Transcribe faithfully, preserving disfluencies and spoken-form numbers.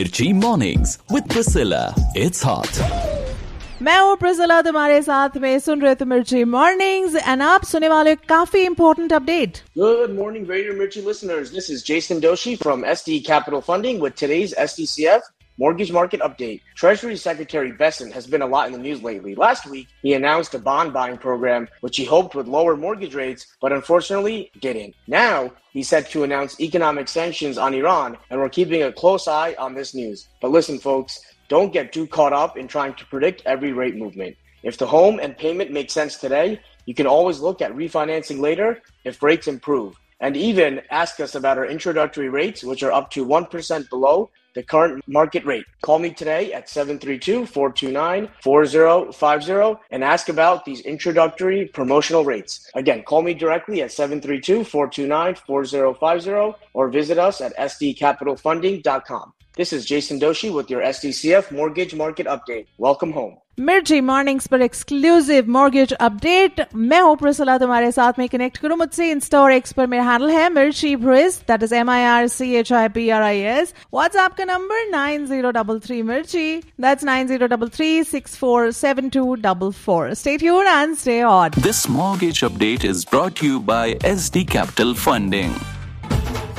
Mirchi Mornings with Priscilla. It's hot. मैं हूँ Priscilla, तुम्हारे साथ में सुन रहे थे मिर्ची मॉर्निंग्स एंड आप सुनने वाले काफी important update. Good morning, Radio Mirchi listeners. This is Jason Doshi from S D Capital Funding with today's S D C F Mortgage Market Update. Treasury Secretary Bessent has been a lot in the news lately. Last week, he announced a bond buying program, which he hoped would lower mortgage rates, but unfortunately didn't. Now, he's set to announce economic sanctions on Iran, and we're keeping a close eye on this news. But listen, folks, don't get too caught up in trying to predict every rate movement. If the home and payment make sense today, you can always look at refinancing later if rates improve. And even ask us about our introductory rates, which are up to one percent below the current market rate. Call me today at seven three two, four two nine, four zero five zero and ask about these introductory promotional rates. Again, call me directly at seven three two, four two nine, four zero five zero or visit us at s d capital funding dot com. This is Jason Doshi with your S D C F Mortgage Market Update. Welcome home. मिर्ची mornings पर exclusive mortgage update. मैं हूँ Priscilla, तुम्हारे साथ में connect करूँ मुझसे Insta और एक्स पर. मेरा हैंडल है मिर्ची bridge, that is M I R C H I P R I S. WhatsApp का number nine zero three three मिर्ची, that's nine zero three three six four seven to four four. Stay tuned and stay on. This mortgage update is brought to you by S D Capital Funding.